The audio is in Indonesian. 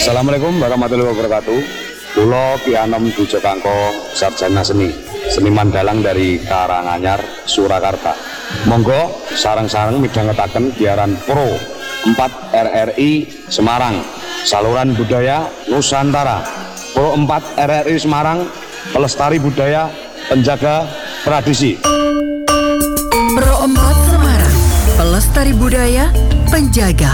Assalamualaikum warahmatullahi wabarakatuh. Kulo Ki Anom Dujo Kangko, sarjana seni, seniman dalang dari Karanganyar, Surakarta. Monggo sareng-sareng midhangetaken giaran Pro 4 RRI Semarang, saluran budaya Nusantara. Pro 4 RRI Semarang, pelestari budaya, penjaga tradisi. Pro 4 Semarang, pelestari budaya, penjaga